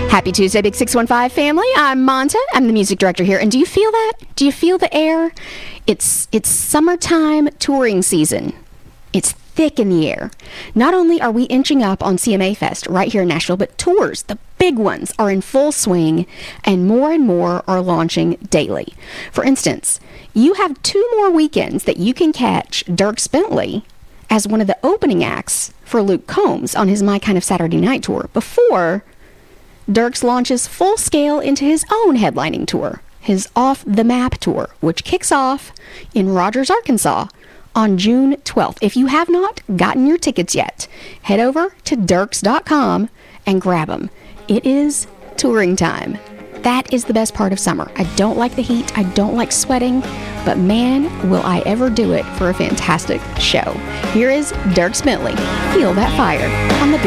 Happy Tuesday, Big 615 family. I'm Monta. I'm the music director here. And do you feel that? Do you feel the air? It's summertime touring season. It's thick in the air. Not only are we inching up on CMA Fest right here in Nashville, but tours, the big ones, are in full swing, and more are launching daily. For instance, you have 2 more weekends that you can catch Dierks Bentley as one of the opening acts for Luke Combs on his My Kind of Saturday Night tour before Dierks launches full scale into his own headlining tour, his Off the Map tour, which kicks off in Rogers, Arkansas on June 12th. If you have not gotten your tickets yet, head over to Dierks.com and grab them. It is touring time. That is the best part of summer. I don't like the heat. I don't like sweating, but man, will I ever do it for a fantastic show. Here is Dierks Bentley. Feel that fire on the Big